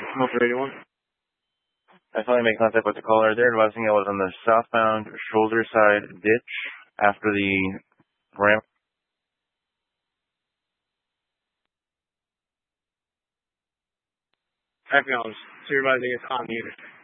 Motor 81. I finally made contact with the caller. They're advising I was on the southbound shoulder side ditch after the ramp. Acknowledged. So you're advising it's on the unit.